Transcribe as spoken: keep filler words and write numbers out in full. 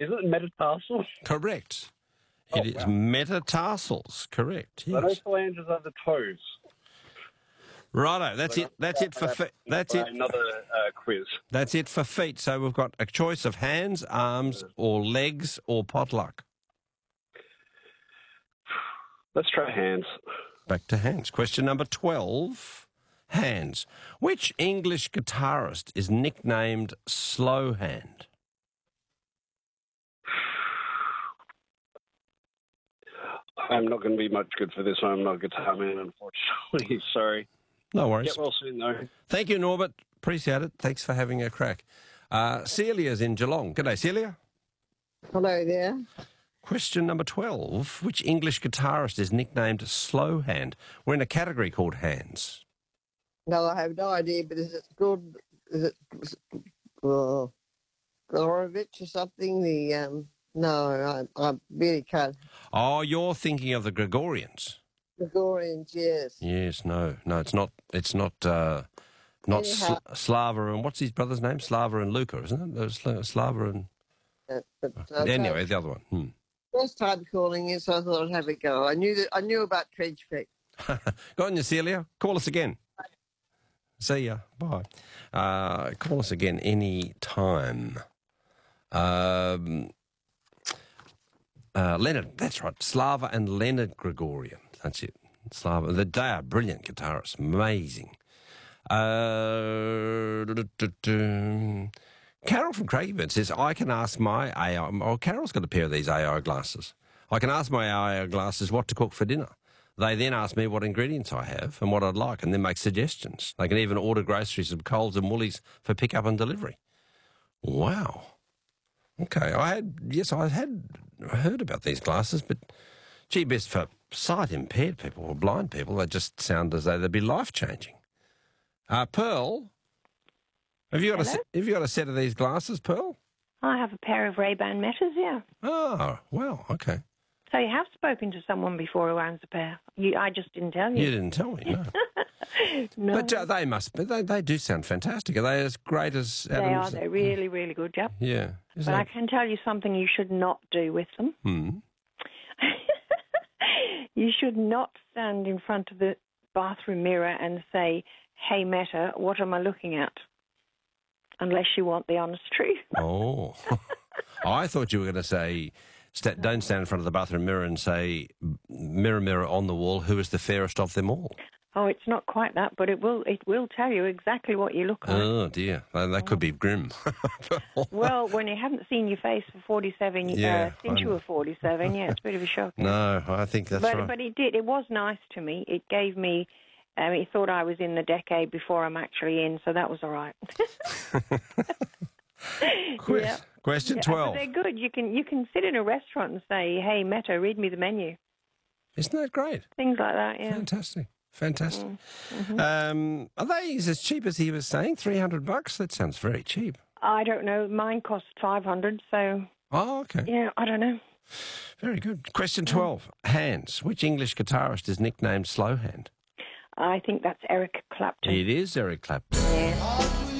Isn't it metatarsal? Correct. Oh, It is wow. metatarsals. Correct. I know Yes. phalanges are the toes. Righto. That's So it. That's it for that's feet. That's it. Another uh, quiz. That's it for feet. So we've got a choice of hands, arms, or legs, or potluck. Let's try hands. Back to hands. Question number twelve. Hands. Which English guitarist is nicknamed Slow Hand? I'm not going to be much good for this one. I'm not a guitar man, unfortunately. Sorry. No worries. Get well soon, though. Thank you, Norbert. Appreciate it. Thanks for having a crack. Uh, Celia's in Geelong. G'day, Celia. Hello there. Question number twelve. Which English guitarist is nicknamed Slow Hand? We're in a category called hands. No, I have no idea, but is it good? Is it uh, Gorovich or something? The um, no, I, I really can't. Oh, you're thinking of the Gregorians. Gregorians, yes. Yes, no, no, it's not. It's not. Uh, not Anyhow. Sl- Slava and what's his brother's name? Slava and Luca, isn't it? There's Sla- Slava and Uh, but, uh, anyway, the other one. Hmm. First time calling in, so I thought I'd have a go. I knew that I knew about Trench Feet. Go on, you, Celia. Call us again. See ya. Bye. Uh, call us again any time. Um, uh, Leonard, that's right. Slava and Leonard Gregorian. That's it. Slava. They are brilliant guitarists. Amazing. Uh, Carol from Craigieburn says, I can ask my A I... Oh, Carol's got a pair of these A I glasses. I can ask my A I glasses what to cook for dinner. They then ask me what ingredients I have and what I'd like and then make suggestions. They can even order groceries from Coles and Woolies for pickup and delivery. Wow. Okay, I had... Yes, I had heard about these glasses, but gee, best for sight-impaired people or blind people, they just sound as though they'd be life-changing. Uh, Pearl, have you got a Hello? se- have you got a set of these glasses, Pearl? I have a pair of Ray-Ban Metas, yeah. Oh, well, okay. So you have spoken to someone before who owns a pair. You, I just didn't tell You you. didn't tell me, no. No, But uh, they must be. They, they do sound fantastic. Are they as great as they Adam's? are. They're really, really good, yep. Yeah. Is But I that... can tell you something you should not do with them. Hmm. You should not stand in front of the bathroom mirror and say, hey, Meta, what am I looking at? Unless you want the honest truth. Oh. I thought you were going to say, st- don't stand in front of the bathroom mirror and say, mirror, mirror on the wall, who is the fairest of them all? Oh, it's not quite that, but it will it will tell you exactly what you look like. Oh, dear. That, that could be grim. Well, when you haven't seen your face for forty-seven years, Yeah, uh, since I you know. were forty-seven, yeah, it's a bit of a shock. No, I think that's but right. but it did. It was nice to me. It gave me. Um, he thought I was in the decade before I'm actually in, so that was all right. Quiz. Yeah. Question Yeah, twelve. But they're good. You can you can sit in a restaurant and say, "Hey, Meta, read me the menu." Isn't that great? Things like that. Yeah. Fantastic. Fantastic. Mm-hmm. Um, are they as cheap as he was saying? three hundred bucks? That sounds very cheap. I don't know. Mine cost five hundred, so Oh, okay. yeah, I don't know. Very good. Question twelve. Hands. Which English guitarist is nicknamed Slow Hand? I think that's Eric Clapton. It is Eric Clapton. Yeah.